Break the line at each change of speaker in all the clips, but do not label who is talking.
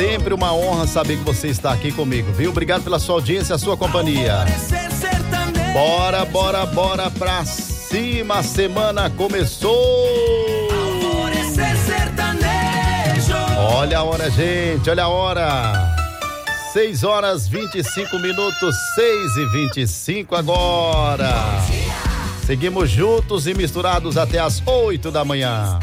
sempre uma honra saber que você está aqui comigo, viu? Obrigado pela sua audiência, a sua companhia. Bora, bora, bora pra cima, a semana começou.
Alvorecer sertanejo.
Olha a hora, gente, olha a hora. 6h25, 6h25 agora. Seguimos juntos e misturados até as 8 da manhã.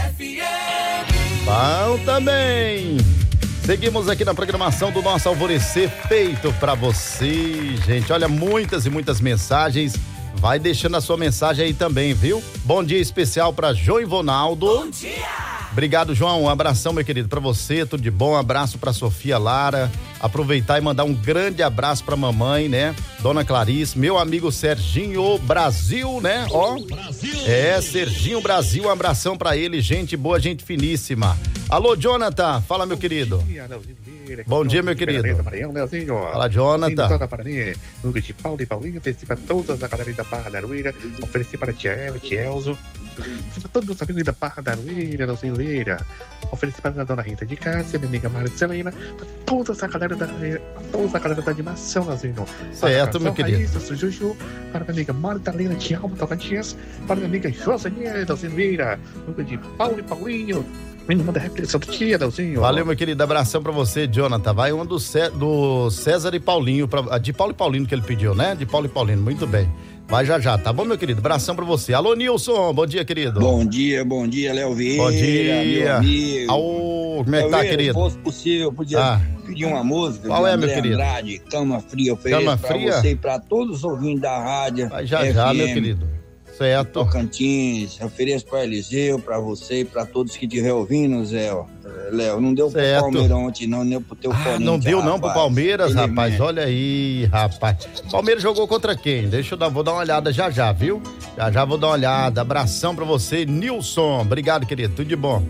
Bom também. Seguimos aqui na programação do nosso Alvorecer, feito pra você, gente. Olha, muitas e muitas mensagens. Vai deixando a sua mensagem aí também, viu? Bom dia especial pra João Ivonaldo.
Bom dia.
Obrigado, João. Um abração, meu querido, pra você. Tudo de bom. Um abraço pra Sofia Lara. Aproveitar e mandar um grande abraço pra mamãe, né? Dona Clarice, meu amigo Serginho Brasil, né? Ó. Brasil. Serginho Brasil. Um abração pra ele. Gente boa, gente finíssima. Alô, Jonathan. Fala, meu querido. Bom dia, meu querido. Fala, Jonathan.
Lucas de Paulo e Paulinho, ofereci para todas a galera da Barra da Arueira, ofereci para Tia Eva, Tia Elzo, ofereci para todos os amigos da Barra da Arueira, da Zileira, ofereci para a Dona Rita de Cássia, minha amiga Marcelina, para toda essa galera da animação, Nazinho.
Certo, meu querido.
Raíssa, Juju, para minha amiga Magdalena de Alba Tocantins, para minha amiga Josenia da Zileira, Lucas de Paulo e Paulinho. Menina da reflexão do dia, Delzinho.
Valeu, meu querido. Abração pra você, Jonathan. Vai um do César e Paulinho, de Paulo e Paulino que ele pediu, né? De Paulo e Paulino, muito bem. Vai já, tá bom, meu querido? Abração pra você. Alô, Nilson, bom dia, querido.
Bom dia, Léo Vieira.
Bom dia.
Meu amigo.
Alô, como é que tá, querido?
Se fosse possível, podia pedir uma música.
Qual é, meu querido?
Andrade, Cama Fria. Cama Fria? Pra você e pra todos os ouvintes da rádio.
Vai já, meu querido. Certo.
Tocantins, ofereço para Eliseu, para você e para todos que estiver ouvindo, Zé. Léo, não deu certo. Pro Palmeiras ontem, não deu pro teu Corinthians.
Não deu não pro Palmeiras, rapaz,
mesmo.
Olha aí, rapaz. Palmeiras jogou contra quem? Vou dar uma olhada já, viu? Já vou dar uma olhada. Abração pra você, Nilson. Obrigado, querido, tudo de bom.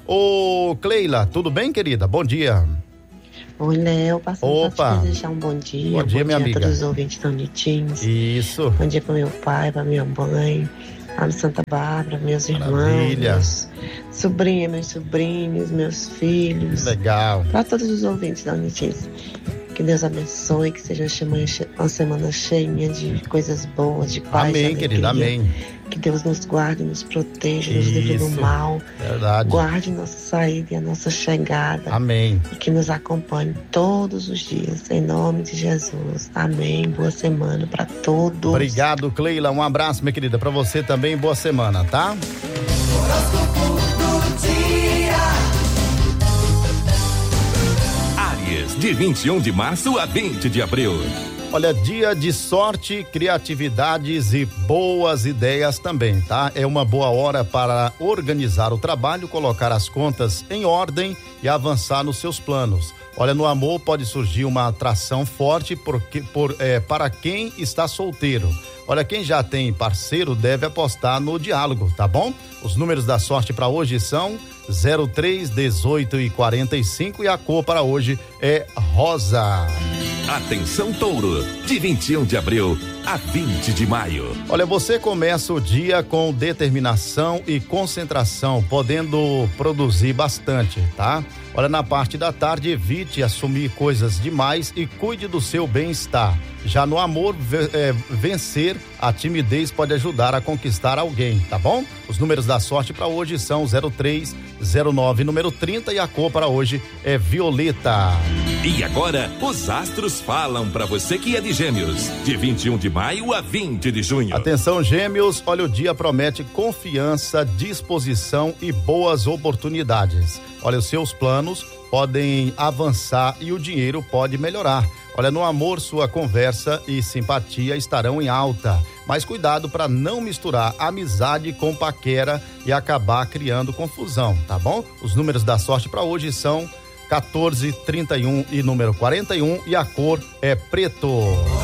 Ô, Cleila, tudo bem, querida? Bom dia.
Oi, Léo, passando pra te desejar um bom dia.
Bom dia, minha amiga.
A todos os ouvintes bonitinhos.
Isso.
Bom dia pro meu pai, pra minha mãe, lá no Santa Bárbara, meus irmãos, meus sobrinhas, meus sobrinhos, meus filhos.
Legal.
Pra todos os ouvintes da Unitis. Que Deus abençoe, que seja uma semana cheia de coisas boas, de paz.
Amém, querida, amém.
Que Deus nos guarde, nos proteja, nos livre do mal.
Verdade.
Guarde nossa saída e a nossa chegada.
Amém.
E que nos acompanhe todos os dias, em nome de Jesus. Amém. Boa semana para todos.
Obrigado, Cleila. Um abraço, minha querida, para você também. Boa semana, tá?
De 21 de março a 20 de abril.
Olha, dia de sorte, criatividades e boas ideias também, tá? É uma boa hora para organizar o trabalho, colocar as contas em ordem e avançar nos seus planos. Olha, no amor pode surgir uma atração forte para quem está solteiro. Olha, quem já tem parceiro deve apostar no diálogo, tá bom? Os números da sorte para hoje são 03, 18 e 45 e a cor para hoje é rosa.
Atenção, Touro, de 21 de abril a 20 de maio.
Olha, você começa o dia com determinação e concentração, podendo produzir bastante, tá? Olha, na parte da tarde, evite assumir coisas demais e cuide do seu bem-estar. Já no amor, vencer a timidez pode ajudar a conquistar alguém, tá bom? Os números da sorte para hoje são 03, 09, número 30 e a cor para hoje é violeta.
E agora, os astros falam para você que é de Gêmeos, de 21 de maio a 20 de junho.
Atenção, Gêmeos, olha, o dia promete confiança, disposição e boas oportunidades. Olha, os seus planos podem avançar e o dinheiro pode melhorar. Olha, no amor, sua conversa e simpatia estarão em alta, mas cuidado para não misturar amizade com paquera e acabar criando confusão, tá bom? Os números da sorte para hoje são 14, 31 e número 41 e a cor é preto.